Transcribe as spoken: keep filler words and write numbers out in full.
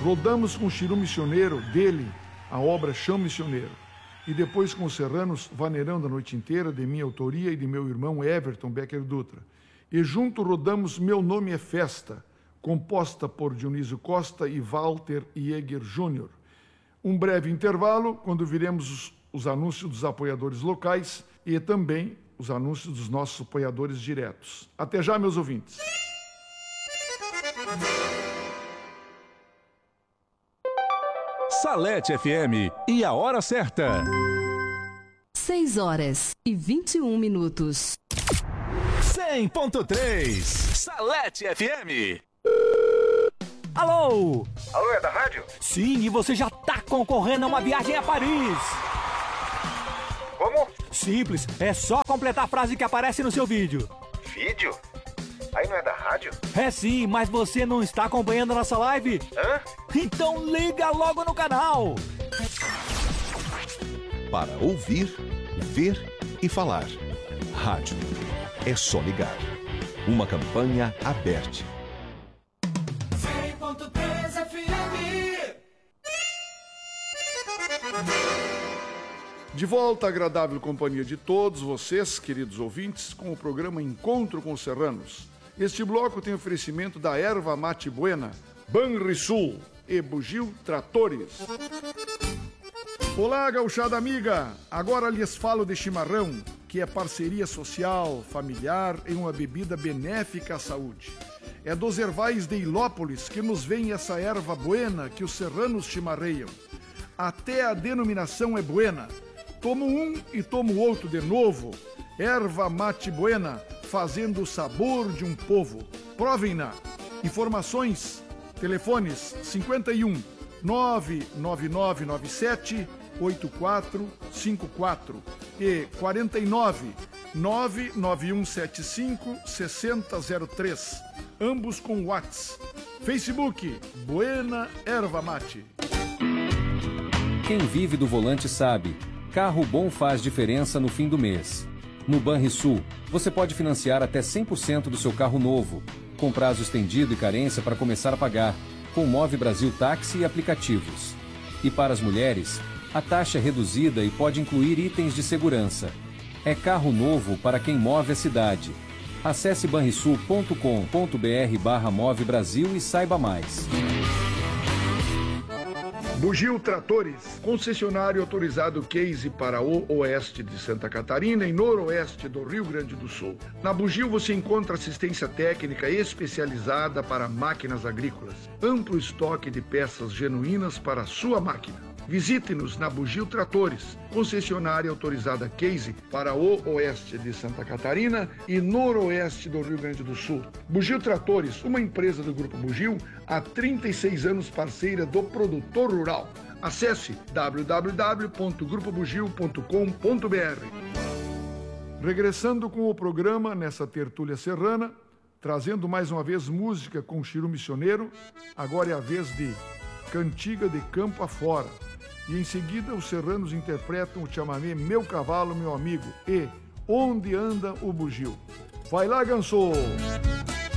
Rodamos com o Chiru Missioneiro, dele, a obra Chão Missioneiro. E depois com os Serranos, Vaneirão da Noite Inteira, de minha autoria e de meu irmão Everton Becker Dutra. E junto rodamos Meu Nome é Festa, composta por Dionísio Costa e Walter Jäger Júnior. Um breve intervalo, quando viremos os, os anúncios dos apoiadores locais e também os anúncios dos nossos apoiadores diretos. Até já, meus ouvintes. Salete F M e a hora certa. seis horas e vinte e um minutos. cem ponto três Salete F M. Alô? Alô, é da rádio? Sim, e você já tá concorrendo a uma viagem a Paris. Como? Simples, é só completar a frase que aparece no seu vídeo. Vídeo? Aí não é da rádio? É sim, mas você não está acompanhando a nossa live? Hã? Então liga logo no canal. Para ouvir, ver e falar. Rádio. É só ligar. Uma campanha aberta. cem ponto três F M. De volta à agradável companhia de todos vocês, queridos ouvintes, com o programa Encontro com os Serranos. Este bloco tem oferecimento da Erva Mate Buena, Banrisul e Bugio Tratores. Olá, gauchada amiga! Agora lhes falo de chimarrão, que é parceria social, familiar e uma bebida benéfica à saúde. É dos ervais de Ilópolis que nos vem essa erva buena que os serranos chimarreiam. Até a denominação é buena. Tomo um e tomo outro de novo. Erva Mate Buena, fazendo o sabor de um povo. Provem-na. Informações, telefones cinquenta e um, nove nove nove nove sete, oito quatro cinco quatro e quarenta e nove, nove nove um sete cinco, seis zero zero três. Ambos com WhatsApp. Facebook, Buena Erva Mate. Quem vive do volante sabe, carro bom faz diferença no fim do mês. No Banrisul, você pode financiar até cem por cento do seu carro novo, com prazo estendido e carência para começar a pagar, com Move Brasil Táxi e aplicativos. E para as mulheres, a taxa é reduzida e pode incluir itens de segurança. É carro novo para quem move a cidade. Acesse banrisul ponto com ponto br barra Move Brasil e saiba mais. Bugio Tratores, concessionário autorizado Case para o oeste de Santa Catarina e noroeste do Rio Grande do Sul. Na Bugio você encontra assistência técnica especializada para máquinas agrícolas, amplo estoque de peças genuínas para a sua máquina. Visite-nos na Bugio Tratores, concessionária autorizada Case para o oeste de Santa Catarina e noroeste do Rio Grande do Sul. Bugio Tratores, uma empresa do Grupo Bugio, há trinta e seis anos parceira do produtor rural. Acesse w w w ponto grupo bugio ponto com ponto b r. Regressando com o programa nessa tertúlia serrana, trazendo mais uma vez música com Chiru Missioneiro, agora é a vez de Cantiga de Campo Afora. E em seguida os serranos interpretam o chamamé Meu Cavalo, Meu Amigo e Onde Anda o Bugio. Vai lá, Ganso!